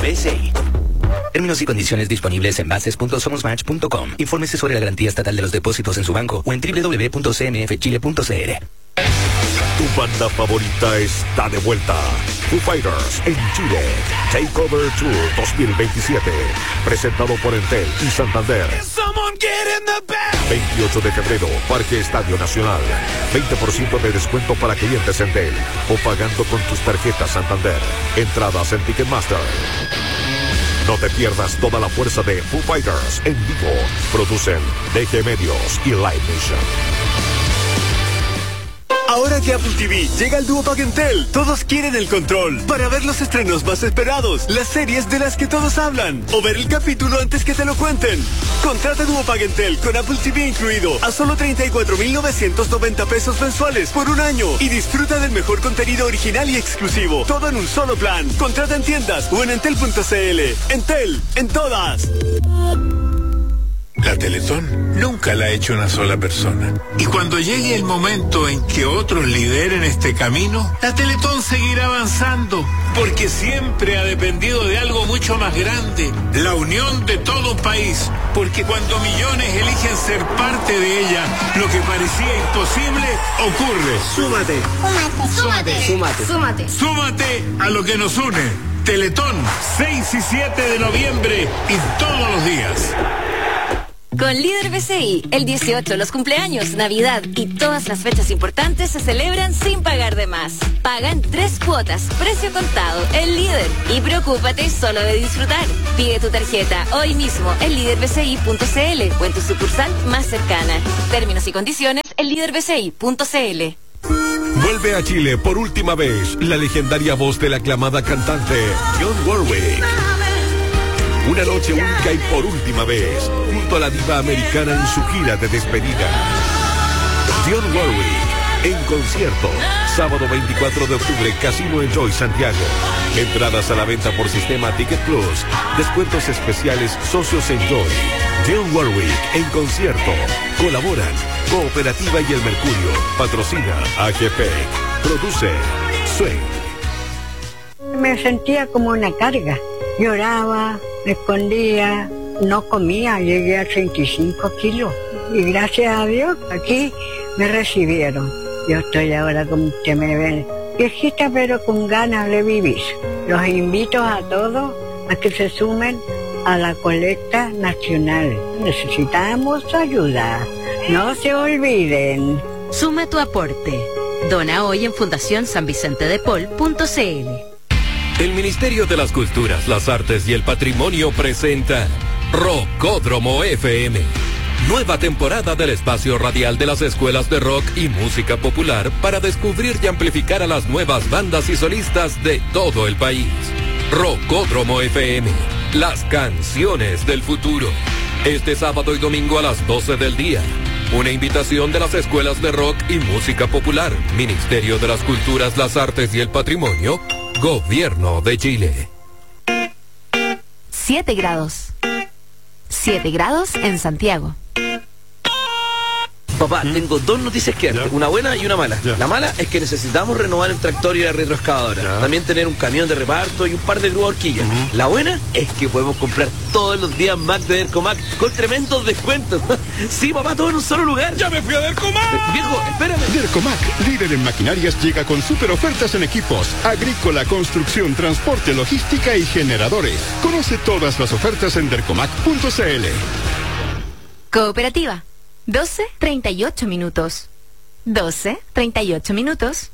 BCI. Términos y condiciones disponibles en bases.somosmatch.com. Infórmese sobre la garantía estatal de los depósitos en su banco o en www.cmfchile.cl. Tu banda favorita está de vuelta. Foo Fighters en Chile. Takeover Tour 2027. Presentado por Entel y Santander. 28 de febrero, Parque Estadio Nacional. 20% de descuento para clientes Entel o pagando con tus tarjetas Santander. Entradas en Ticketmaster. No te pierdas toda la fuerza de Foo Fighters en vivo. Producen DG Medios y Live Nation. Ahora que Apple TV llega al dúo Entel, todos quieren el control para ver los estrenos más esperados, las series de las que todos hablan, o ver el capítulo antes que te lo cuenten. Contrata dúo Entel con Apple TV incluido a solo 34,990 pesos mensuales por un año y disfruta del mejor contenido original y exclusivo, todo en un solo plan. Contrata en tiendas o en entel.cl. Entel, en todas. La Teletón nunca la ha hecho una sola persona. Y cuando llegue el momento en que otros lideren este camino, la Teletón seguirá avanzando, porque siempre ha dependido de algo mucho más grande, la unión de todo un país. Porque cuando millones eligen ser parte de ella, lo que parecía imposible ocurre. Súmate. Súmate. Súmate. Súmate. Súmate a lo que nos une. Teletón, 6 y 7 de noviembre y todos los días. Con Líder BCI, el 18, los cumpleaños, Navidad y todas las fechas importantes se celebran sin pagar de más. Paga en 3 cuotas, precio contado, el Líder. Y preocúpate solo de disfrutar. Pide tu tarjeta hoy mismo en liderbci.cl o en tu sucursal más cercana. Términos y condiciones en liderbci.cl. Vuelve a Chile por última vez la legendaria voz de la aclamada cantante Dionne Warwick. Una noche única y por última vez, junto a la diva americana en su gira de despedida. Dionne Warwick, en concierto, sábado 24 de octubre, Casino Enjoy Santiago. Entradas a la venta por sistema Ticket Plus. Descuentos especiales Socios Enjoy. Dionne Warwick, en concierto. Colaboran Cooperativa y El Mercurio. Patrocina AGP. Produce Swing. Me sentía como una carga. Lloraba, me escondía, no comía, llegué a 35 kilos. Y gracias a Dios, aquí me recibieron. Yo estoy ahora, como usted me ve, viejita pero con ganas de vivir. Los invito a todos a que se sumen a la colecta nacional. Necesitamos ayuda. No se olviden. Suma tu aporte. Dona hoy en fundacionsanvicentedepol.cl. El Ministerio de las Culturas, las Artes y el Patrimonio presenta Rockódromo FM. Nueva temporada del espacio radial de las escuelas de rock y música popular para descubrir y amplificar a las nuevas bandas y solistas de todo el país. Rockódromo FM, las canciones del futuro. Este sábado y domingo a las 12 del día. Una invitación de las escuelas de rock y música popular. Ministerio de las Culturas, las Artes y el Patrimonio. Gobierno de Chile. 7 grados. 7 grados en Santiago. Papá, tengo 2 noticias que darte, una buena y una mala. La mala es que necesitamos renovar el tractor y la retroexcavadora. También tener un camión de reparto y un par de grúas horquillas. La buena es que podemos comprar todos los días Mac de Dercomac con tremendos descuentos. Sí, papá, todo en un solo lugar. ¡Ya me fui a Dercomac! Viejo, espérame. Dercomac, líder en maquinarias, llega con super ofertas en equipos agrícola, construcción, transporte, logística y generadores. Conoce todas las ofertas en dercomac.cl. Cooperativa. 12:38 minutos. 12:38 minutos.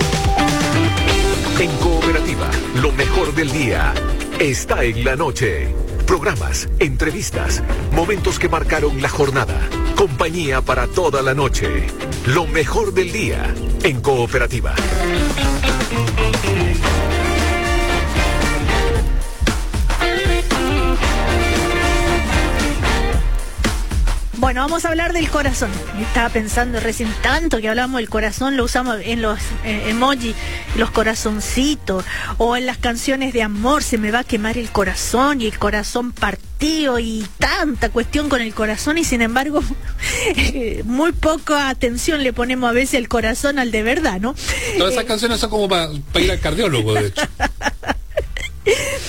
En Cooperativa, lo mejor del día está en la noche. Programas, entrevistas, momentos que marcaron la jornada. Compañía para toda la noche. Lo mejor del día en Cooperativa. Bueno, vamos a hablar del corazón. Estaba pensando recién, tanto que hablamos del corazón, lo usamos en los emojis, los corazoncitos, o en las canciones de amor, se me va a quemar el corazón y el corazón partido y tanta cuestión con el corazón, y sin embargo muy poca atención le ponemos a veces al corazón, al de verdad, ¿no? Todas esas canciones son como para ir al cardiólogo, de hecho.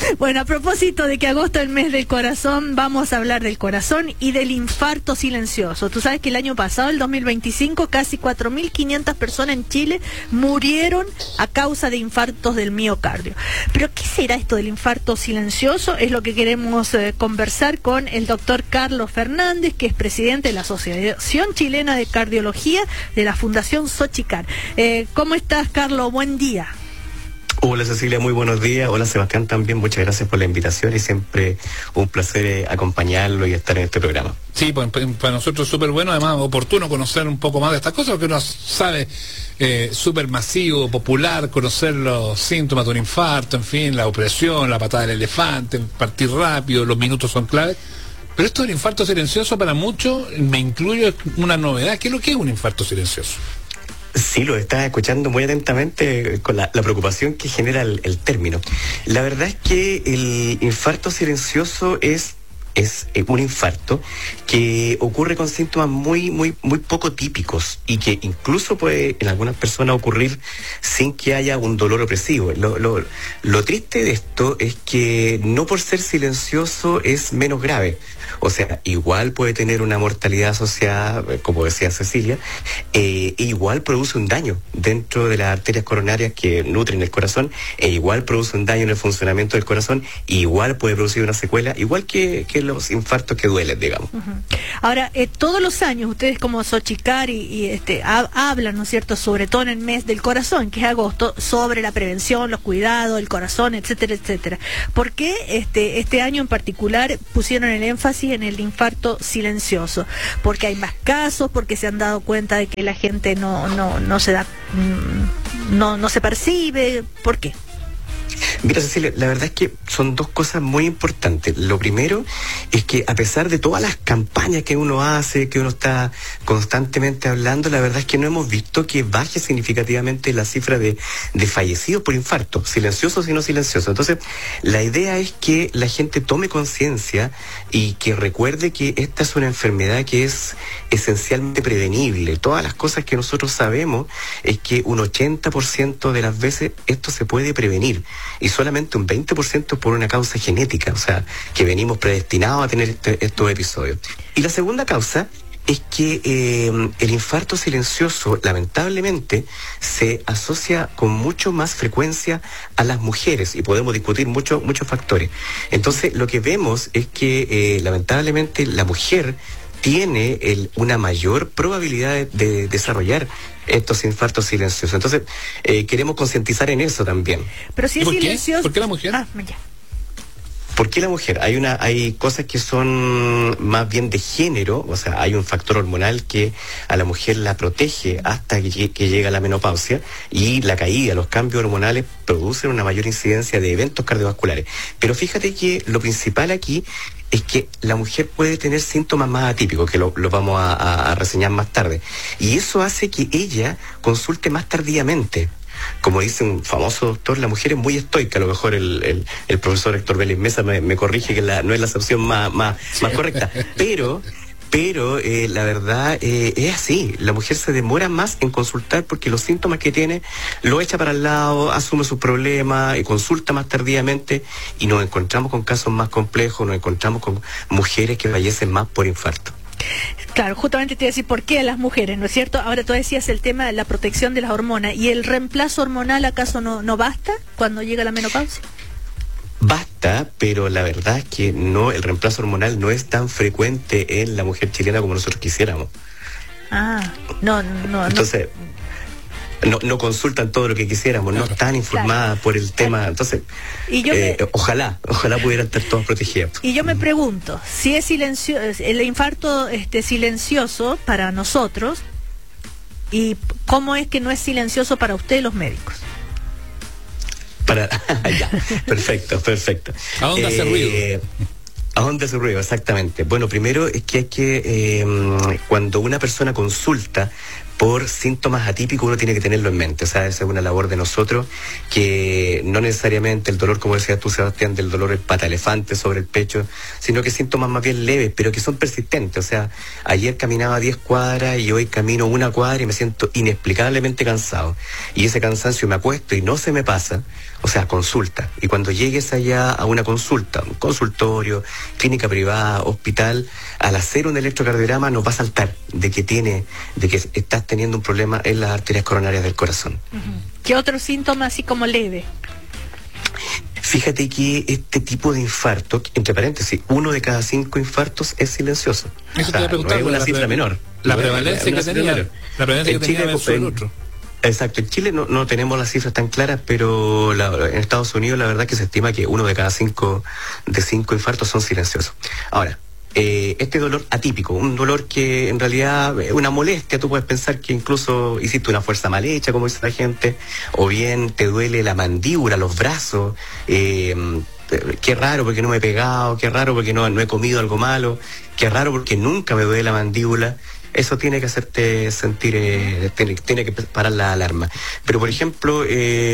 Bueno, a propósito de que agosto es el mes del corazón, vamos a hablar del corazón y del infarto silencioso. Tú sabes que el año pasado, el 2025, casi 4.500 personas en Chile murieron a causa de infartos del miocardio. Pero ¿qué será esto del infarto silencioso? Es lo que queremos conversar con el doctor Carlos Fernández, que es presidente de la Asociación Chilena de Cardiología de la Fundación Xochicár. ¿Cómo estás, Carlos? Buen día. Hola Cecilia, muy buenos días. Hola Sebastián también, muchas gracias por la invitación y siempre un placer acompañarlo y estar en este programa. Sí, pues para nosotros súper bueno, además oportuno conocer un poco más de estas cosas, porque uno sabe súper masivo, popular, conocer los síntomas de un infarto, en fin, la opresión, la patada del elefante, partir rápido, los minutos son claves. Pero esto del infarto silencioso para muchos, me incluyo, es una novedad. ¿Qué es lo que es un infarto silencioso? Sí, lo estás escuchando muy atentamente con la preocupación que genera el término. La verdad es que el infarto silencioso es un infarto que ocurre con síntomas muy poco típicos y que incluso puede en algunas personas ocurrir sin que haya un dolor opresivo. Lo triste de esto es que no por ser silencioso es menos grave. O sea, igual puede tener una mortalidad asociada, como decía Cecilia, e igual produce un daño dentro de las arterias coronarias que nutren el corazón, e igual produce un daño en el funcionamiento del corazón, e igual puede producir una secuela, igual que los infartos que duelen, digamos. Ahora, todos los años ustedes como Xochicár hablan, ¿no es cierto?, sobre todo en el mes del corazón, que es agosto, sobre la prevención, los cuidados, el corazón, etcétera, etcétera. ¿Por qué este año en particular pusieron el énfasis en el infarto silencioso? Porque hay más casos, porque se han dado cuenta de que la gente no se percibe. ¿Por qué? Mira, Cecilia, la verdad es que son dos cosas muy importantes. Lo primero es que a pesar de todas las campañas que uno hace, que uno está constantemente hablando, la verdad es que no hemos visto que baje significativamente la cifra de fallecidos por infarto, silenciosos y no silenciosos. Entonces, la idea es que la gente tome conciencia y que recuerde que esta es una enfermedad que es esencialmente prevenible. Todas las cosas que nosotros sabemos es que un 80% de las veces esto se puede prevenir. Y solamente un 20% por una causa genética, o sea, que venimos predestinados a tener estos episodios. Y la segunda causa es que el infarto silencioso, lamentablemente, se asocia con mucho más frecuencia a las mujeres, y podemos discutir muchos factores. Entonces, lo que vemos es que, lamentablemente, la mujer tiene una mayor probabilidad de desarrollar estos infartos silenciosos. Entonces, queremos concientizar en eso también. Pero si es silencioso... ¿Por qué la mujer? Ya. ¿Por qué la mujer? Hay cosas que son más bien de género, o sea, hay un factor hormonal que a la mujer la protege hasta que llega la menopausia, y la caída, los cambios hormonales producen una mayor incidencia de eventos cardiovasculares. Pero fíjate que lo principal aquí es que la mujer puede tener síntomas más atípicos, que lo vamos a reseñar más tarde. Y eso hace que ella consulte más tardíamente. Como dice un famoso doctor, la mujer es muy estoica. A lo mejor el profesor Héctor Vélez Mesa me corrige que no es la acepción más correcta. Pero la verdad es así. La mujer se demora más en consultar porque los síntomas que tiene lo echa para el lado, asume sus problemas y consulta más tardíamente, y nos encontramos con casos más complejos, nos encontramos con mujeres que fallecen más por infarto. Claro, justamente te iba a decir por qué a las mujeres, ¿no es cierto? Ahora tú decías el tema de la protección de las hormonas. ¿Y el reemplazo hormonal acaso no basta cuando llega la menopausia? Basta, pero la verdad es que no, el reemplazo hormonal no es tan frecuente en la mujer chilena como nosotros quisiéramos. No. Entonces, no consultan todo lo que quisiéramos, no están informadas por el tema. Entonces, ojalá pudieran estar todas protegidas. Y yo me pregunto, si es el infarto silencioso para nosotros, ¿y cómo es que no es silencioso para ustedes los médicos? Ya, perfecto. ¿A dónde hace ruido? ¿A dónde hace ruido? Exactamente. Bueno, primero es que hay que, cuando una persona consulta por síntomas atípicos uno tiene que tenerlo en mente. O sea, esa es una labor de nosotros, que no necesariamente el dolor, como decías tú, Sebastián, del dolor en pata elefante sobre el pecho, sino que síntomas más bien leves, pero que son persistentes. O sea, ayer caminaba 10 cuadras y hoy camino 1 cuadra y me siento inexplicablemente cansado. Y ese cansancio me acuesto y no se me pasa. O sea, consulta. Y cuando llegues allá a una consulta, un consultorio, clínica privada, hospital, al hacer un electrocardiograma nos va a saltar de que estás teniendo un problema en las arterias coronarias del corazón. ¿Qué otro síntoma así como leve? Fíjate que este tipo de infarto, entre paréntesis, 1 de cada 5 infartos es silencioso. Eso te iba a preguntar, no es una cifra menor. La prevalencia que tenía, la prevalencia que tenía versus el otro. Exacto, en Chile no tenemos las cifras tan claras, pero en Estados Unidos la verdad que se estima que 1 de cada 5 infartos son silenciosos. Ahora, este dolor atípico, un dolor que en realidad es una molestia, tú puedes pensar que incluso hiciste una fuerza mal hecha, como dice la gente, o bien te duele la mandíbula, los brazos, qué raro porque no me he pegado, qué raro porque no he comido algo malo, qué raro porque nunca me duele la mandíbula. Eso tiene que hacerte sentir, tiene que parar la alarma. Pero, por ejemplo,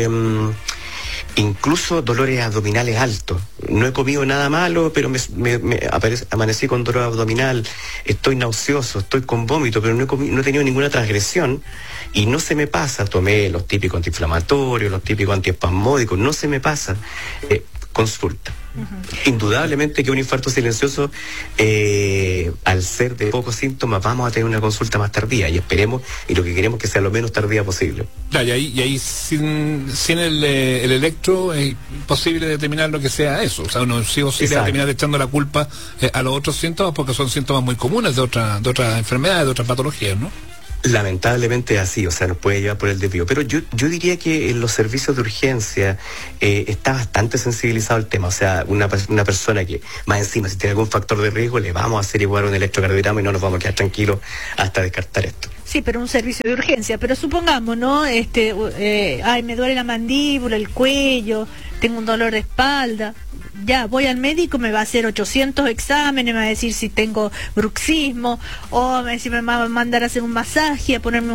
incluso dolores abdominales altos. No he comido nada malo, pero amanecí con dolor abdominal, estoy nauseoso, estoy con vómito, pero no he tenido ninguna transgresión y no se me pasa. Tomé los típicos antiinflamatorios, los típicos antiespasmódicos, no se me pasa. Consulta. Indudablemente que un infarto silencioso, al ser de pocos síntomas, vamos a tener una consulta más tardía y esperemos, y lo que queremos es que sea lo menos tardía posible. Claro, y ahí sin el electro es imposible determinar lo que sea eso. O sea, uno sí o sí le va a terminar echando la culpa a los otros síntomas, porque son síntomas muy comunes de otras enfermedades, de otras patologías, ¿no? Lamentablemente es así, o sea, nos puede llevar por el desvío. Pero yo diría que en los servicios de urgencia está bastante sensibilizado el tema. O sea, una persona que, más encima, si tiene algún factor de riesgo, le vamos a hacer igual un electrocardiograma y no nos vamos a quedar tranquilos hasta descartar esto. Sí, pero un servicio de urgencia. Pero supongamos, ¿no? Me duele la mandíbula, el cuello, tengo un dolor de espalda. Ya, voy al médico, me va a hacer 800 exámenes, me va a decir si tengo bruxismo, o me va a mandar a hacer un masaje, a ponerme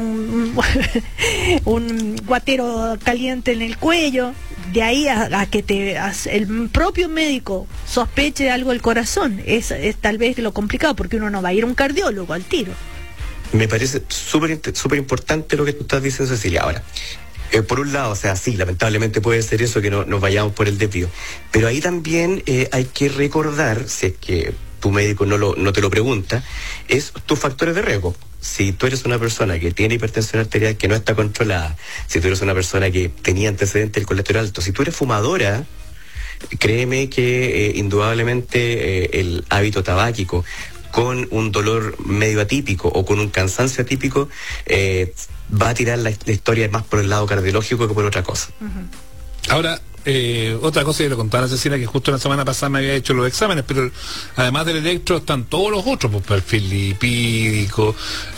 un guatero caliente en el cuello. De ahí a que el propio médico sospeche algo del corazón, es tal vez lo complicado, porque uno no va a ir a un cardiólogo al tiro. Me parece súper importante lo que tú estás diciendo, Cecilia. Ahora, por un lado, o sea, sí, lamentablemente puede ser eso, que nos vayamos por el desvío. Pero ahí también hay que recordar, si es que tu médico no te lo pregunta, es tus factores de riesgo. Si tú eres una persona que tiene hipertensión arterial que no está controlada, si tú eres una persona que tenía antecedentes del colesterol alto, si tú eres fumadora, créeme que indudablemente el hábito tabáquico con un dolor medio atípico o con un cansancio atípico va a tirar la historia más por el lado cardiológico que por otra cosa. Ahora, otra cosa que le contaba a Cecilia, que justo la semana pasada me había hecho los exámenes, pero además del electro están todos los otros, pues perfil lipídico,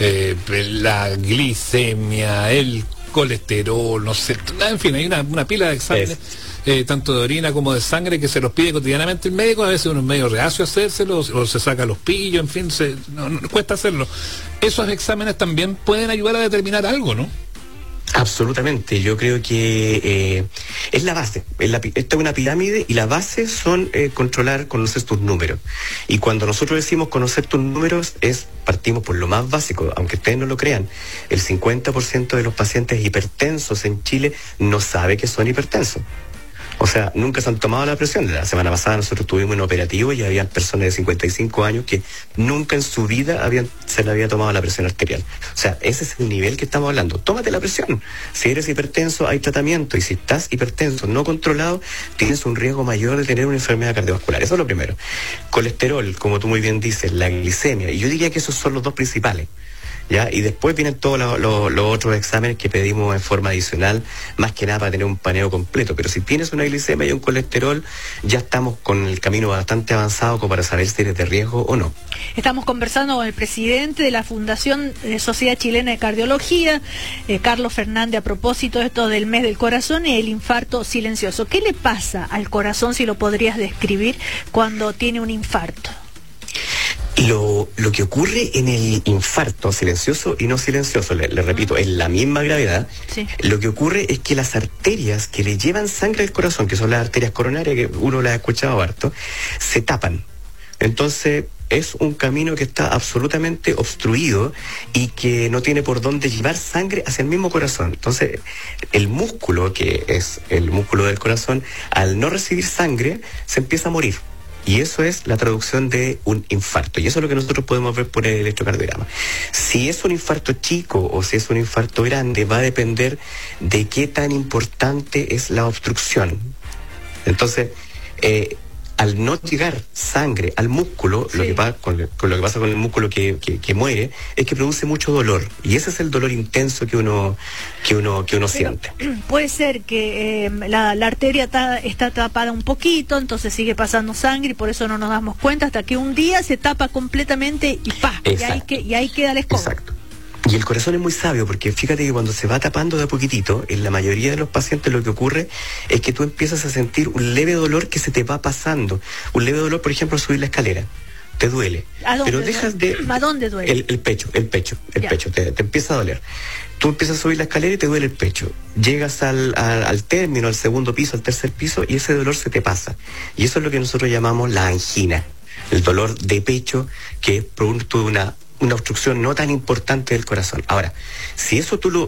la glicemia, el colesterol, no sé, en fin, hay una pila de exámenes, tanto de orina como de sangre, que se los pide cotidianamente el médico. A veces uno es medio reacio a hacérselos, o se saca los pillos, en fin, no cuesta hacerlo. Esos exámenes también pueden ayudar a determinar algo, ¿no? Absolutamente, yo creo que es la base. Esta es una pirámide y la base son conocer tus números. Y cuando nosotros decimos conocer tus números, partimos por lo más básico, aunque ustedes no lo crean. El 50% de los pacientes hipertensos en Chile no sabe que son hipertensos. O sea, nunca se han tomado la presión. La semana pasada nosotros tuvimos un operativo y había personas de 55 años que nunca en su vida se le había tomado la presión arterial. O sea, ese es el nivel que estamos hablando. Tómate la presión. Si eres hipertenso, hay tratamiento. Y si estás hipertenso no controlado, tienes un riesgo mayor de tener una enfermedad cardiovascular. Eso es lo primero. Colesterol, como tú muy bien dices, la glicemia. Y yo diría que esos son los dos principales. ¿Ya? Y después vienen todos los otros exámenes que pedimos en forma adicional, más que nada para tener un paneo completo. Pero si tienes una glicemia y un colesterol, ya estamos con el camino bastante avanzado como para saber si eres de riesgo o no. Estamos conversando con el presidente de la Fundación Sociedad Chilena de Cardiología, Carlos Fernández, a propósito de esto del mes del corazón y el infarto silencioso. ¿Qué le pasa al corazón, si lo podrías describir, cuando tiene un infarto? Lo que ocurre en el infarto silencioso y no silencioso, le repito, es la misma gravedad. Sí. Lo que ocurre es que las arterias que le llevan sangre al corazón, que son las arterias coronarias, que uno las ha escuchado harto, se tapan. Entonces es un camino que está absolutamente obstruido y que no tiene por dónde llevar sangre hacia el mismo corazón. Entonces el músculo, que es el músculo del corazón, al no recibir sangre, se empieza a morir. Y eso es la traducción de un infarto. Y eso es lo que nosotros podemos ver por el electrocardiograma. Si es un infarto chico o si es un infarto grande, va a depender de qué tan importante es la obstrucción. Entonces, al no llegar sangre al músculo, sí, lo que pasa con el músculo que muere es que produce mucho dolor, y ese es el dolor intenso que uno siente. Puede ser que la arteria está tapada un poquito, entonces sigue pasando sangre y por eso no nos damos cuenta hasta que un día se tapa completamente y ¡pa! Y ahí queda el escobo. Exacto. Y el corazón es muy sabio, porque fíjate que cuando se va tapando de a poquitito, en la mayoría de los pacientes lo que ocurre es que tú empiezas a sentir un leve dolor que se te va pasando. Un leve dolor, por ejemplo, al subir la escalera. Te duele. ¿A dónde? Pero dejas de... ¿A dónde duele? El pecho, te empieza a doler. Tú empiezas a subir la escalera y te duele el pecho. Llegas al término, al segundo piso, al tercer piso, y ese dolor se te pasa. Y eso es lo que nosotros llamamos la angina. El dolor de pecho, que es producto de una obstrucción no tan importante del corazón. Ahora, si eso tú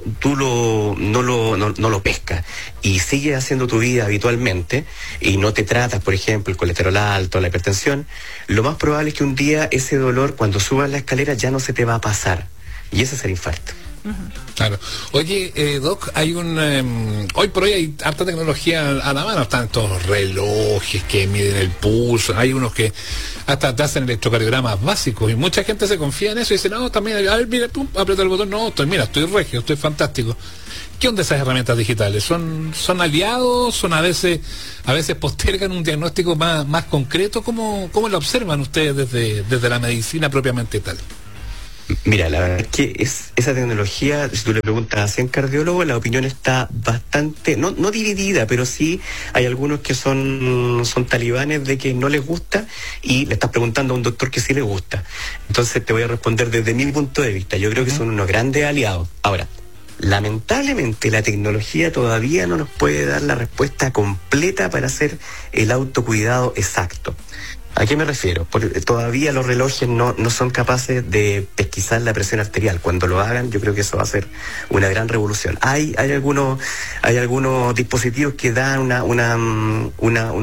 no lo pescas y sigues haciendo tu vida habitualmente y no te tratas, por ejemplo, el colesterol alto, la hipertensión, lo más probable es que un día ese dolor, cuando subas la escalera, ya no se te va a pasar. Y ese es el infarto. Claro. Oye, Doc, hay hoy por hoy hay harta tecnología a la mano. Están todos los relojes que miden el pulso. Hay unos que hasta te hacen electrocardiogramas básicos y mucha gente se confía en eso y dice, no, también, a ver, mira, pum, aprieta el botón, no, estoy regio, estoy fantástico. ¿Qué onda esas herramientas digitales? ¿Son aliados? ¿Son a veces postergan un diagnóstico más concreto? ¿Cómo lo observan ustedes desde la medicina propiamente tal? Mira, la verdad es que esa tecnología, si tú le preguntas a 100 cardiólogos, la opinión está bastante, no dividida, pero sí hay algunos que son talibanes de que no les gusta, y le estás preguntando a un doctor que sí le gusta. Entonces te voy a responder desde mi punto de vista. Yo creo que son unos grandes aliados. Ahora, lamentablemente la tecnología todavía no nos puede dar la respuesta completa para hacer el autocuidado exacto. ¿A qué me refiero? Porque todavía los relojes no son capaces de pesquisar la presión arterial. Cuando lo hagan, yo creo que eso va a ser una gran revolución. Hay algunos dispositivos que dan una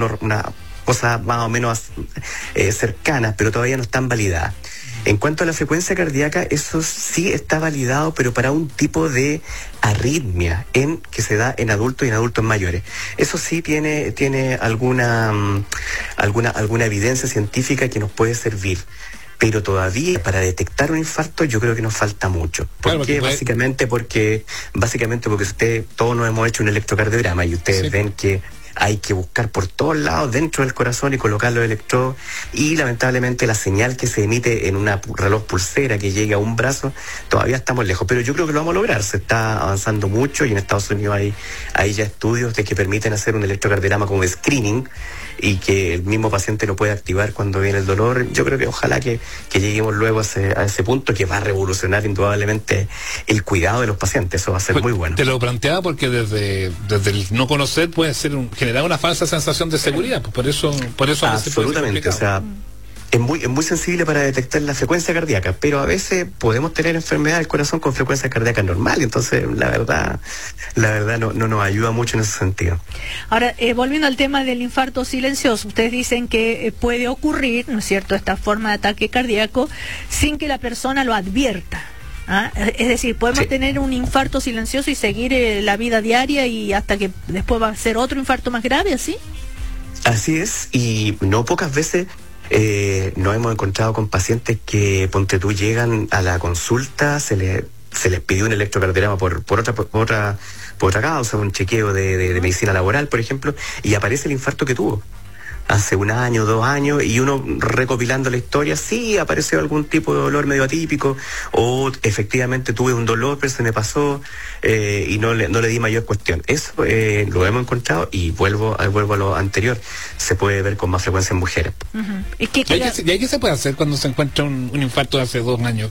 cosa más o menos cercana, pero todavía no están validadas. En cuanto a la frecuencia cardíaca, eso sí está validado, pero para un tipo de arritmia que se da en adultos y en adultos mayores. Eso sí tiene alguna evidencia científica que nos puede servir. Pero todavía para detectar un infarto yo creo que nos falta mucho. ¿Por qué? Básicamente porque todos nos hemos hecho un electrocardiograma y ustedes ven que hay que buscar por todos lados dentro del corazón y colocar los electrodos, y lamentablemente la señal que se emite en una reloj pulsera que llegue a un brazo, todavía estamos lejos, pero yo creo que lo vamos a lograr. Se está avanzando mucho y en Estados Unidos hay ya estudios que permiten hacer un electrocardiograma como screening y que el mismo paciente lo puede activar cuando viene el dolor. Yo creo que ojalá que lleguemos luego a ese punto que va a revolucionar indudablemente el cuidado de los pacientes. Eso va a ser muy bueno. Te lo planteaba porque desde el no conocer puede generar una falsa sensación de seguridad, pues por eso absolutamente, o sea, es muy sensible para detectar la frecuencia cardíaca, pero a veces podemos tener enfermedad del corazón con frecuencia cardíaca normal, entonces la verdad no nos ayuda mucho en ese sentido. Ahora, volviendo al tema del infarto silencioso, ustedes dicen que puede ocurrir, ¿no es cierto?, esta forma de ataque cardíaco sin que la persona lo advierta. ¿Ah? Es decir, podemos tener un infarto silencioso y seguir la vida diaria y hasta que después va a ser otro infarto más grave, ¿así? Así es, y no pocas veces nos hemos encontrado con pacientes que, ponte tú, llegan a la consulta, se les pidió un electrocardiograma por otra causa, un chequeo de medicina laboral, por ejemplo, y aparece el infarto que tuvo. hace 1 año, 2 años, y uno recopilando la historia, sí, apareció algún tipo de dolor medio atípico, o efectivamente tuve un dolor, pero se me pasó, y no le di mayor cuestión. Eso lo hemos encontrado, y vuelvo a lo anterior, se puede ver con más frecuencia en mujeres. Uh-huh. ¿Y qué se puede hacer cuando se encuentra un infarto de hace 2 años?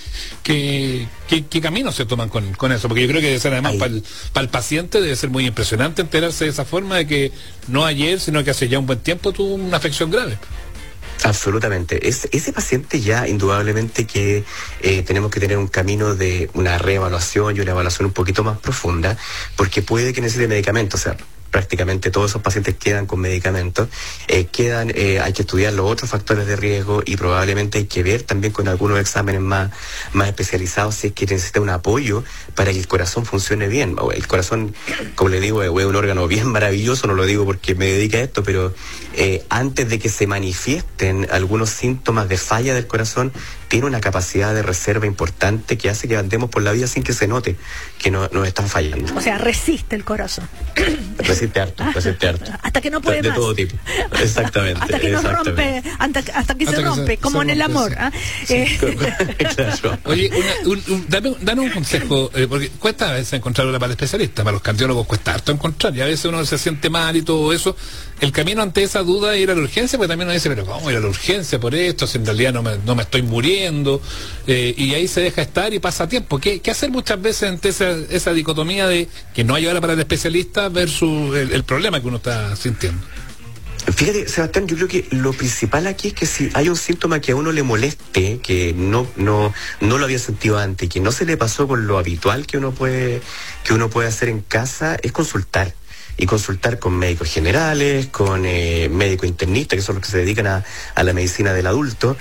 ¿Qué caminos se toman con eso? Porque yo creo que debe ser, además, para el paciente debe ser muy impresionante enterarse de esa forma, de que no ayer, sino que hace ya un buen tiempo tuvo una afección grave. Absolutamente. Ese paciente ya indudablemente que tenemos que tener un camino de una reevaluación y una evaluación un poquito más profunda, porque puede que necesite medicamentos. O sea, prácticamente todos esos pacientes quedan con medicamentos, hay que estudiar los otros factores de riesgo, y probablemente hay que ver también con algunos exámenes más especializados si es que necesita un apoyo para que el corazón funcione bien. El corazón, como le digo, es un órgano bien maravilloso, no lo digo porque me dedico a esto, pero antes de que se manifiesten algunos síntomas de falla del corazón, tiene una capacidad de reserva importante que hace que andemos por la vida sin que se note que nos están fallando. O sea, resiste el corazón. Resiste harto. Hasta que no puede de más. De todo tipo. Exactamente. Hasta que nos rompe, hasta que se rompe, como en el amor. Sí. Claro. Oye, danos un consejo, porque cuesta a veces encontrar una para el especialista, para los cardiólogos cuesta harto encontrar, y a veces uno se siente mal y todo eso. El camino ante esa duda es ir a la urgencia, porque también uno dice, pero ¿cómo ir a la urgencia por esto? Si en realidad no me estoy muriendo, y ahí se deja estar y pasa tiempo. ¿Qué hacer muchas veces ante esa dicotomía de que no hay hora para el especialista versus el problema que uno está sintiendo? Fíjate, Sebastián, yo creo que lo principal aquí es que si hay un síntoma que a uno le moleste, que no lo había sentido antes, que no se le pasó con lo habitual que uno puede hacer en casa, es consultar. Y consultar con médicos generales, con médicos internistas, que son los que se dedican a la medicina del adulto,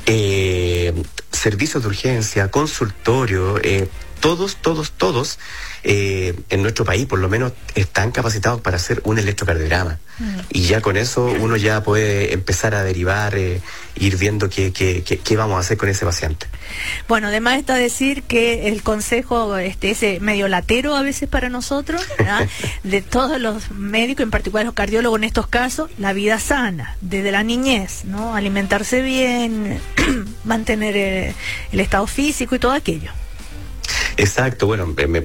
servicios de urgencia, consultorio, todos en nuestro país por lo menos están capacitados para hacer un electrocardiograma. Y ya con eso uno ya puede empezar a derivar, ir viendo qué vamos a hacer con ese paciente. Bueno, además está decir que el consejo ese medio latero a veces para nosotros, ¿verdad? De todos los médicos, en particular los cardiólogos en estos casos, la vida sana, desde la niñez, ¿no? Alimentarse bien, mantener el estado físico y todo aquello. Exacto, bueno,